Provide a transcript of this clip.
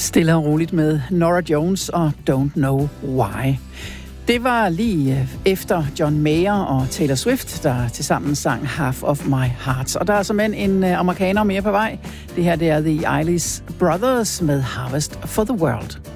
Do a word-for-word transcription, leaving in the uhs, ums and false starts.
Stille og roligt med Norah Jones og Don't Know Why. Det var lige efter John Mayer og Taylor Swift, der tilsammen sang Half of My Heart. Og der er såmænd en amerikaner mere på vej. Det her det er The Isley Brothers med Harvest for the World.